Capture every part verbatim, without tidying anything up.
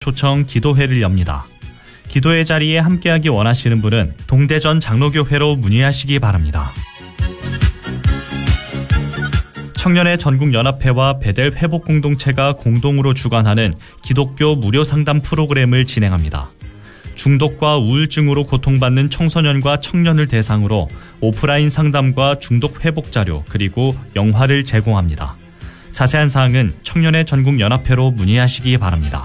초청 기도회를 엽니다. 기도회 자리에 함께하기 원하시는 분은 동대전 장로교회로 문의하시기 바랍니다. 청년의 전국연합회와 베델 회복공동체가 공동으로 주관하는 기독교 무료 상담 프로그램을 진행합니다. 중독과 우울증으로 고통받는 청소년과 청년을 대상으로 오프라인 상담과 중독 회복 자료 그리고 영화를 제공합니다. 자세한 사항은 청년의 전국연합회로 문의하시기 바랍니다.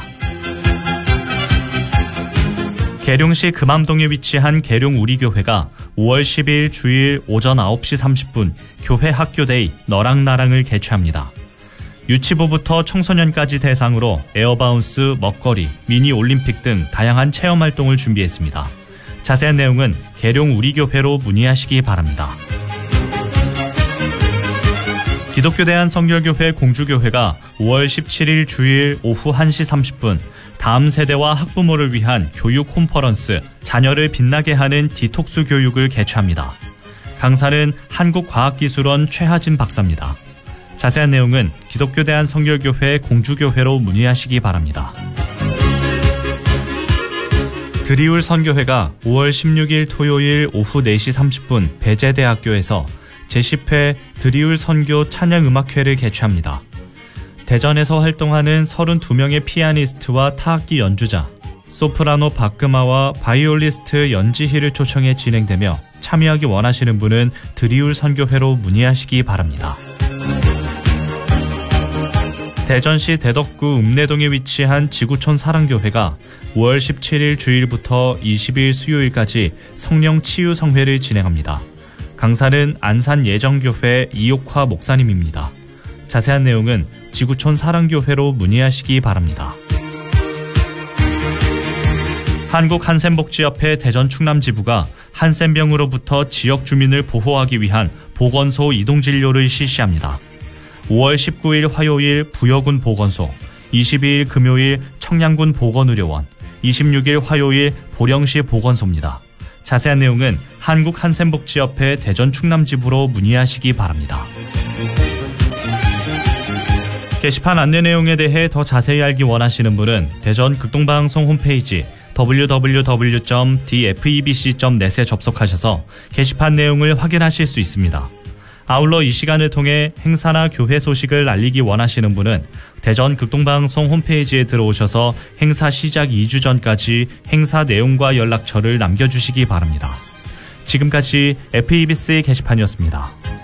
계룡시 금암동에 위치한 계룡우리교회가 오월 십일 주일 오전 아홉 시 삼십 분 교회 학교데이 너랑 나랑을 개최합니다. 유치부부터 청소년까지 대상으로 에어바운스, 먹거리, 미니 올림픽 등 다양한 체험 활동을 준비했습니다. 자세한 내용은 계룡우리교회로 문의하시기 바랍니다. 기독교 대한성결교회 공주교회가 오월 십칠일 주일 오후 한 시 삼십 분 다음 세대와 학부모를 위한 교육 콘퍼런스 자녀를 빛나게 하는 디톡스 교육을 개최합니다. 강사는 한국과학기술원 최하진 박사입니다. 자세한 내용은 기독교 대한성결교회 공주교회로 문의하시기 바랍니다. 드리울 선교회가 오월 십육일 토요일 오후 네 시 삼십 분 배재대학교에서 제십 회 드리울 선교 찬양음악회를 개최합니다. 대전에서 활동하는 서른두 명의 피아니스트와 타악기 연주자, 소프라노 박금아와 바이올리스트 연지희를 초청해 진행되며 참여하기 원하시는 분은 드리울 선교회로 문의하시기 바랍니다. 대전시 대덕구 읍내동에 위치한 지구촌 사랑교회가 오월 십칠일 주일부터 이십일 수요일까지 성령치유성회를 진행합니다. 강사는 안산예정교회 이옥화 목사님입니다. 자세한 내용은 지구촌 사랑교회로 문의하시기 바랍니다. 한국한센복지협회 대전 충남지부가 한센병으로부터 지역 주민을 보호하기 위한 보건소 이동진료를 실시합니다. 오월 십구일 화요일 부여군 보건소, 이십이일 금요일 청량군 보건의료원, 이십육일 화요일 보령시 보건소입니다. 자세한 내용은 한국한센복지협회 대전 충남지부로 문의하시기 바랍니다. 게시판 안내 내용에 대해 더 자세히 알기 원하시는 분은 대전 극동방송 홈페이지 더블유 더블유 더블유 점 디에프이비씨 점 넷에 접속하셔서 게시판 내용을 확인하실 수 있습니다. 아울러 이 시간을 통해 행사나 교회 소식을 알리기 원하시는 분은 대전 극동방송 홈페이지에 들어오셔서 행사 시작 이 주 전까지 행사 내용과 연락처를 남겨주시기 바랍니다. 지금까지 에프이비씨 게시판이었습니다.